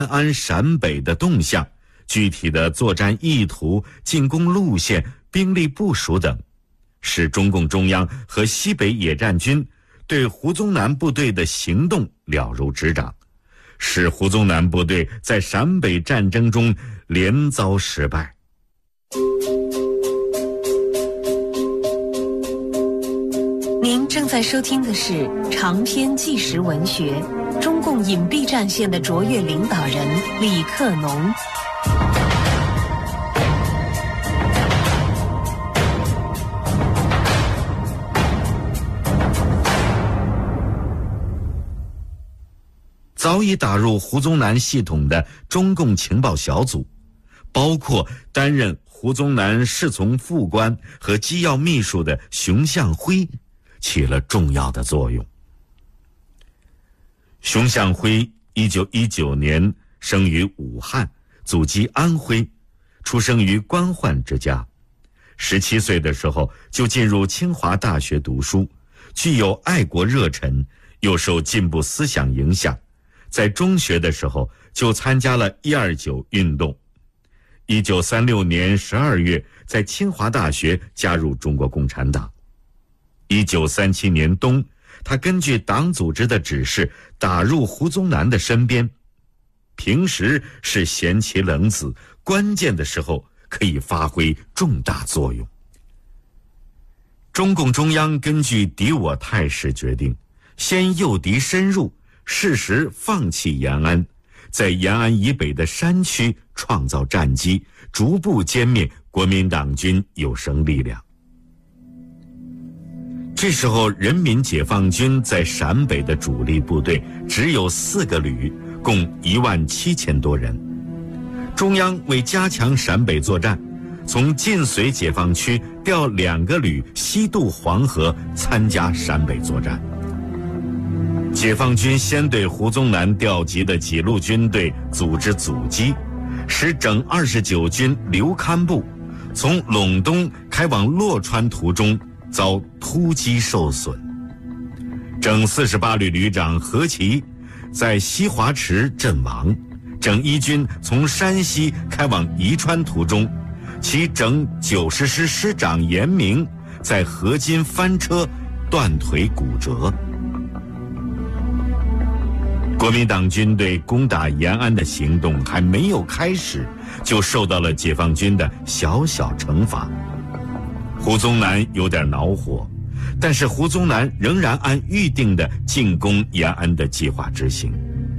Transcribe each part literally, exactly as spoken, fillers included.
安陕北的动向、具体的作战意图、进攻路线、兵力部署等，使中共中央和西北野战军对胡宗南部队的行动了如指掌，使胡宗南部队在陕北战争中连遭失败。 您正在收听的是长篇纪实文学《中共隐蔽战线的卓越领导人李克农》。 早已打入胡宗南系统的中共情报小组，包括担任胡宗南侍从副官和机要秘书的熊向晖，起了重要的作用。熊向晖一九一九年生于武汉，祖籍安徽，出生于官宦之家。十七岁的时候就进入清华大学读书，具有爱国热忱，又受进步思想影响。在中学的时候就参加了一二九运动。一九三六年十二月在清华大学加入中国共产党。一九三七年冬，他根据党组织的指示打入胡宗南的身边，平时是贤妻冷子，关键的时候可以发挥重大作用。中共中央根据敌我态势决定，先诱敌深入，适时放弃延安，在延安以北的山区创造战机，逐步歼灭国民党军有生力量。这时候人民解放军在陕北的主力部队只有四个旅，共一万七千多人。中央为加强陕北作战，从晋绥解放区调两个旅西渡黄河参加陕北作战。解放军先对胡宗南调集的几路军队组织阻击，使整二十九军刘堪部从陇东开往洛川途中遭突击受损。整四十八旅旅长何其在西华池阵亡。整一军从山西开往宜川途中，其整九十师师长严明在河津翻车，断腿骨折。国民党军队攻打延安的行动还没有开始，就受到了解放军的小小惩罚。胡宗南有点恼火，但是胡宗南仍然按预定的进攻延安的计划执行。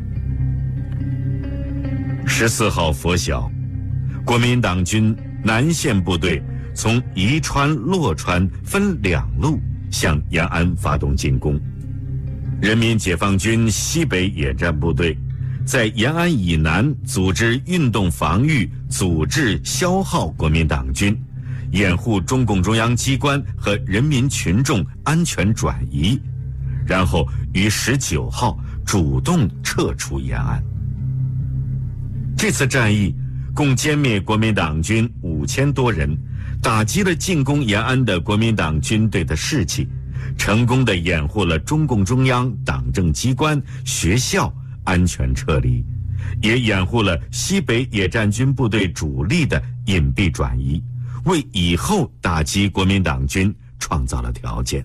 十四号拂晓，国民党军南线部队从宜川、洛川分两路向延安发动进攻。人民解放军西北野战部队在延安以南组织运动防御，阻滞消耗国民党军，掩护中共中央机关和人民群众安全转移，然后于十九号主动撤出延安。这次战役共歼灭国民党军五千多人，打击了进攻延安的国民党军队的士气，成功地掩护了中共中央党政机关、学校安全撤离，也掩护了西北野战军部队主力的隐蔽转移，为以后打击国民党军创造了条件。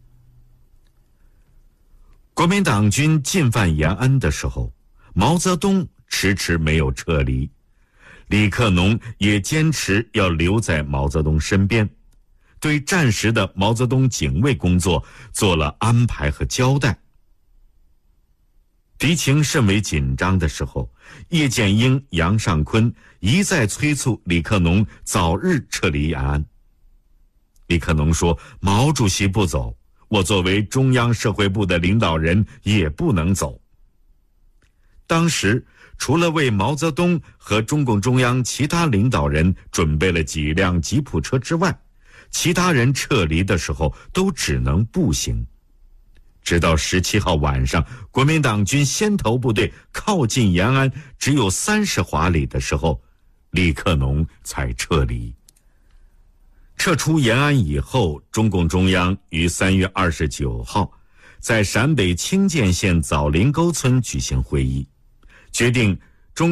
国民党军进犯延安的时候，毛泽东迟迟没有撤离，李克农也坚持要留在毛泽东身边，对战时的毛泽东警卫工作做了安排和交代。敌情甚为紧张的时候，叶剑英、杨尚昆一再催促李克农早日撤离延安。李克农说，毛主席不走，我作为中央社会部的领导人也不能走。当时除了为毛泽东和中共中央其他领导人准备了几辆吉普车之外，其他人撤离的时候都只能步行。直到十七号晚上，国民党军先头部队靠近延安只有三十华里的时候，李克农才撤离。撤出延安以后，中共中央于三月二十九号在陕北清涧县枣林沟村举行会议，决定